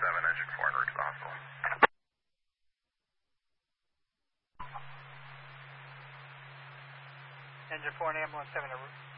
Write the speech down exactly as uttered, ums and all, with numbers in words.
seven, engine four, en route to the hospital. Engine four and ambulance seven en route.